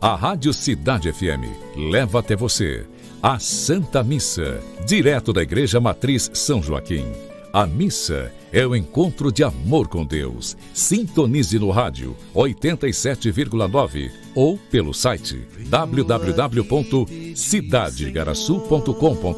A Rádio Cidade FM leva até você a Santa Missa, direto da Igreja Matriz São Joaquim. A missa é o encontro de amor com Deus. Sintonize no rádio 87,9 ou pelo site www.cidadeigaraçu.com.br.